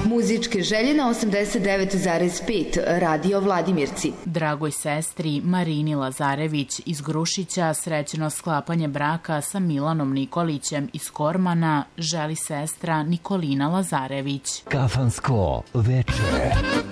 Muzičke želje na 89,5 Radio Vladimirci. Dragoj sestri Marini Lazarević iz Grušića srećeno sklapanje braka sa Milanom Nikolićem iz Kormana želi sestra Nikolina Lazarević. Kafansko veče.